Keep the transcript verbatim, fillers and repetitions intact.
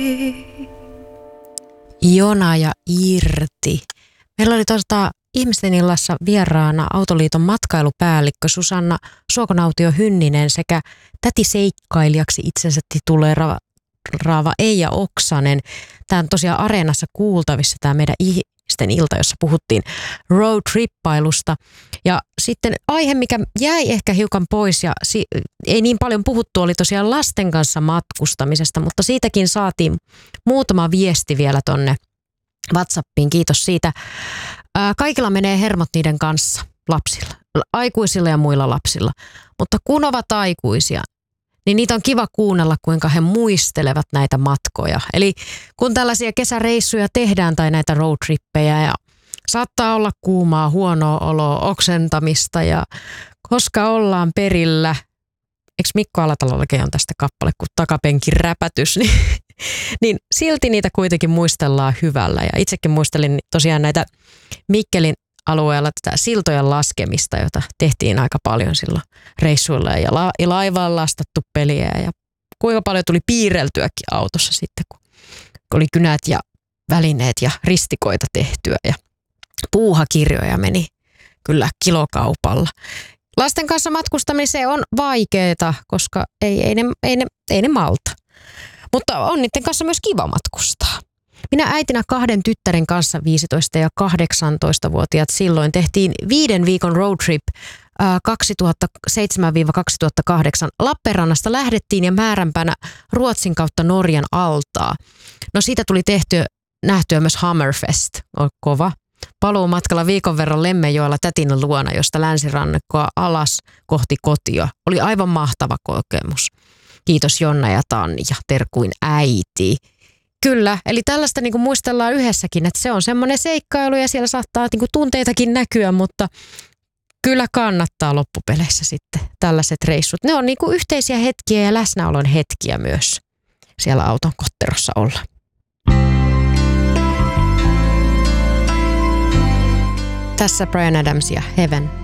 Jona ja Irti. Meillä oli tuosta Ihmisten illassa vieraana Autoliiton matkailupäällikkö Susanna Suokonautio-Hynninen sekä tätiseikkailijaksi itsensä tituleeraava Eija Oksanen. Tämä on tosiaan Areenassa kuultavissa tämä meidän Ihmisten ilta, jossa puhuttiin road-trippailusta. Ja sitten aihe, mikä jäi ehkä hiukan pois ja si- ei niin paljon puhuttu, oli tosiaan lasten kanssa matkustamisesta, mutta siitäkin saatiin muutama viesti vielä tonne WhatsAppiin. Kiitos siitä. Ää, kaikilla menee hermot niiden kanssa, lapsilla, aikuisilla ja muilla lapsilla. Mutta kun ovat aikuisia, niin niitä on kiva kuunnella, kuinka he muistelevat näitä matkoja. Eli kun tällaisia kesäreissuja tehdään tai näitä roadtrippejä ja saattaa olla kuumaa, huonoa oloa, oksentamista ja koska ollaan perillä. Eikö Mikko Alatalollakin on tästä kappale kuin Takapenkin räpätys, niin, niin silti niitä kuitenkin muistellaan hyvällä. Ja itsekin muistelin tosiaan näitä Mikkelin alueella tätä siltojen laskemista, jota tehtiin aika paljon silloin reissuilla ja, la, ja laivaan lastattu peliä. Ja kuinka paljon tuli piirreltyäkin autossa sitten, kun oli kynät ja välineet ja ristikoita tehtyä ja puuhakirjoja meni kyllä kilokaupalla. Lasten kanssa matkustamiseen on vaikeaa, koska ei, ei, ne, ei, ne, ei ne malta. Mutta on niiden kanssa myös kiva matkustaa. Minä äitinä kahden tyttären kanssa viisitoista- ja kahdeksantoistavuotiaat silloin tehtiin viiden viikon roadtrip kaksituhattaseitsemän kaksituhattakahdeksan. Lappeenrannasta lähdettiin ja määränpänä Ruotsin kautta Norjan altaa. No siitä tuli tehtyä, nähtyä myös Hammerfest, on kova. Paluumatkalla viikon verran Lemmenjoella tätin luona, josta länsirannikkoa alas kohti kotia. Oli aivan mahtava kokemus. Kiitos Jonna ja Tanja, terkuin äiti. Kyllä, eli tällaista niin kuin muistellaan yhdessäkin, että se on semmoinen seikkailu ja siellä saattaa niin kuin tunteitakin näkyä, mutta kyllä kannattaa loppupeleissä sitten tällaiset reissut. Ne on niin kuin yhteisiä hetkiä ja läsnäolon hetkiä myös siellä auton kotterossa olla. Tässä Bryan Adams ja Heaven.